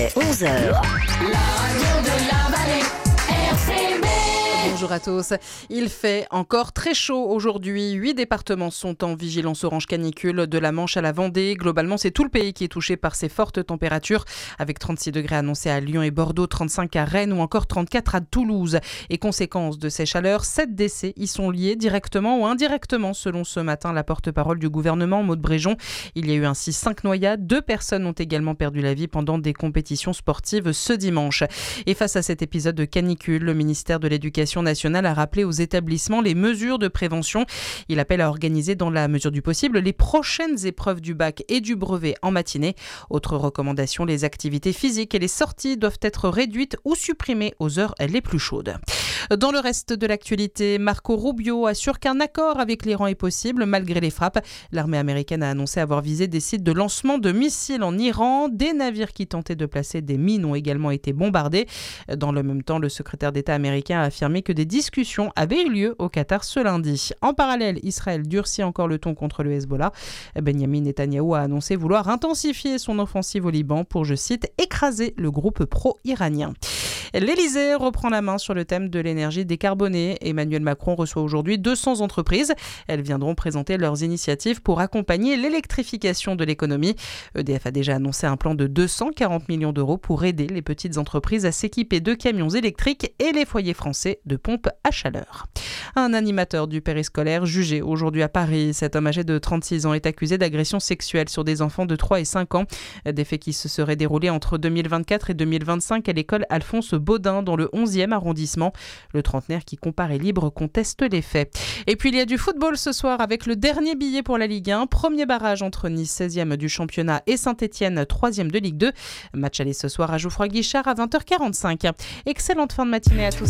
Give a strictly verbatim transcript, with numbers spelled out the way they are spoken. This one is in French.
onze heures. La radio de la vallée, R C B. Bonjour à tous. Il fait encore très chaud aujourd'hui. Huit départements sont en vigilance orange canicule, de la Manche à la Vendée. Globalement, c'est tout le pays qui est touché par ces fortes températures, avec trente-six degrés annoncés à Lyon et Bordeaux, trente-cinq à Rennes ou encore trente-quatre à Toulouse. Et conséquence de ces chaleurs, sept décès y sont liés directement ou indirectement, selon ce matin la porte-parole du gouvernement, Maud Bréjon. Il y a eu ainsi cinq noyades. Deux personnes ont également perdu la vie pendant des compétitions sportives ce dimanche. Et face à cet épisode de canicule, le ministère de l'Éducation nationale a rappelé aux établissements les mesures de prévention. Il appelle à organiser dans la mesure du possible les prochaines épreuves du bac et du brevet en matinée. Autre recommandation, les activités physiques et les sorties doivent être réduites ou supprimées aux heures les plus chaudes. Dans le reste de l'actualité, Marco Rubio assure qu'un accord avec l'Iran est possible malgré les frappes. L'armée américaine a annoncé avoir visé des sites de lancement de missiles en Iran. Des navires qui tentaient de placer des mines ont également été bombardés. Dans le même temps, le secrétaire d'État américain a affirmé que des discussions avaient eu lieu au Qatar ce lundi. En parallèle, Israël durcit encore le ton contre le Hezbollah. Benjamin Netanyahou a annoncé vouloir intensifier son offensive au Liban pour, je cite, écraser le groupe pro-iranien. L'Élysée reprend la main sur le thème de l'énergie décarbonée. Emmanuel Macron reçoit aujourd'hui deux cents entreprises. Elles viendront présenter leurs initiatives pour accompagner l'électrification de l'économie. E D F a déjà annoncé un plan de deux cent quarante millions d'euros pour aider les petites entreprises à s'équiper de camions électriques et les foyers français de pompes à chaleur. Un animateur du périscolaire jugé aujourd'hui à Paris. Cet homme âgé de trente-six ans est accusé d'agression sexuelle sur des enfants de trois et cinq ans. Des faits qui se seraient déroulés entre deux mille vingt-quatre et deux mille vingt-cinq à l'école Alphonse Baudin dans le onzième arrondissement. Le trentenaire qui comparaît libre conteste les faits. Et puis il y a du football ce soir avec le dernier billet pour la Ligue un. Premier barrage entre Nice seizième du championnat et Saint-Etienne troisième de Ligue deux. Match aller ce soir à Geoffroy Guichard à vingt heures quarante-cinq. Excellente fin de matinée à tous.